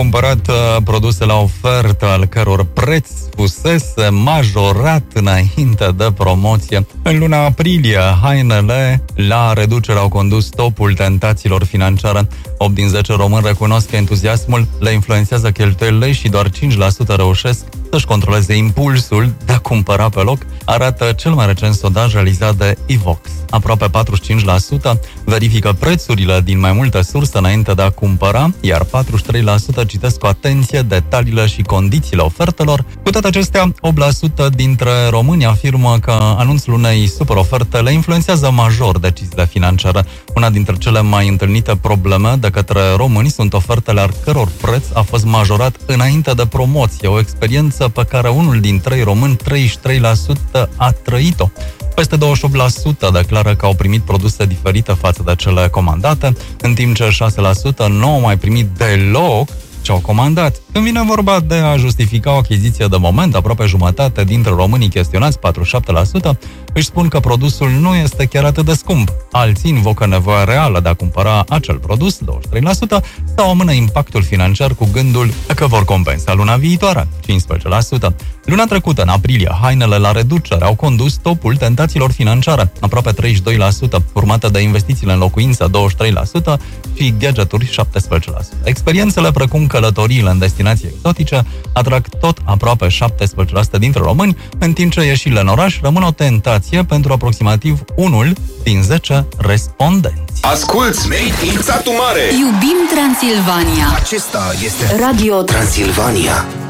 cumpărat produse la ofertă al căror preț fusese majorat înainte de promoție. În luna aprilie, hainele la reducere au condus topul tentațiilor financiare. 8 din 10 români recunosc că entuziasmul le influențează cheltuielile și doar 5% reușesc să-și controleze impulsul de a cumpăra pe loc, arată cel mai recent sondaj realizat de Evox. Aproape 45% verifică prețurile din mai multe surse înainte de a cumpăra, iar 43% citesc cu atenție detaliile și condițiile ofertelor. Cu toate acestea, 8% dintre români afirmă că anunțul unei super oferte le influențează major deciziile financiare. Una dintre cele mai întâlnite probleme de către români sunt ofertele al căror preț a fost majorat înainte de promoție, o experiență pe care unul din 3 români, 33%, a trăit-o. Peste 28% declară că au primit produse diferite față de cele comandate, în timp ce 6% nu au mai primit deloc ce au comandat. Când vine vorba de a justifica o achiziție de moment, aproape jumătate dintre românii chestionați, 47%, își spun că produsul nu este chiar atât de scump. Alții invocă nevoia reală de a cumpăra acel produs, 23%, sau amână impactul financiar cu gândul că vor compensa luna viitoare, 15%. Luna trecută, în aprilie, hainele la reducere au condus topul tentațiilor financiare, aproape 32%, urmată de investițiile în locuință, 23%, și gadgeturi, 17%. Experiențele precum călătoriile în destinații exotice atrag tot aproape 17% dintre români, în timp ce ieșirile în oraș rămân o tentație pentru aproximativ 1 din 10 respondenți. Asculți Made in Satu Mare! Iubim Transilvania! Acesta este Radio Transilvania.